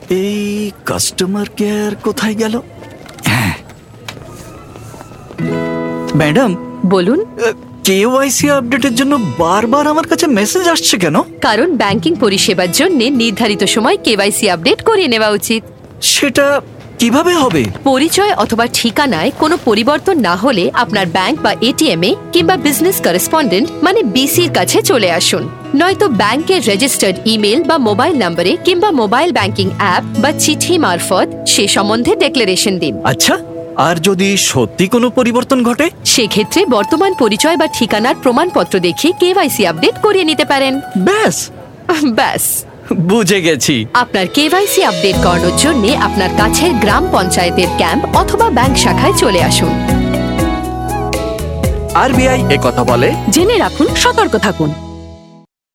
এই customer care কোথায় গেল? ম্যাডাম বলুন। কেওয়াইসি আপডেটের জন্য বারবার আমার কাছে মেসেজ আসছে কেন? কারণ ব্যাংকিং পরিষেবার জন্য নির্ধারিত সময় কেওয়াইসি আপডেট করিয়ে নেওয়া উচিত। সেটা কিভাবে হবে? পরিচয় অথবা ঠিকানায় কোনো পরিবর্তন না হলে আপনার ব্যাংক বা এটিএম এ কিংবা বিজনেস করেসপন্ডেন্ট মানে বিসির কাছে চলে আসুন। নয়তো ব্যাংকের রেজিস্টার্ড ইমেল বা মোবাইল নম্বরে কিংবা মোবাইল ব্যাংকিং অ্যাপ বা চিঠি মারফত সে সম্বন্ধে ডেক্লারেশন দিন। আচ্ছা, আর যদি সত্যি কোনো পরিবর্তন ঘটে? সেক্ষেত্রে বর্তমান পরিচয় বা ঠিকানার প্রমাণপত্র দেখিয়ে কেওয়াইসি আপডেট করিয়ে নিতে পারেন। ব্যাস ব্যাস, বুঝে গেছি। আপনার কেওয়াইসি আপডেট করানোর জন্য আপনার কাছের গ্রাম পঞ্চায়েতের ক্যাম্প অথবা ব্যাংক শাখায় চলে আসুন। আরবিআই একথা বলে, জেনে রাখুন, সতর্ক থাকুন।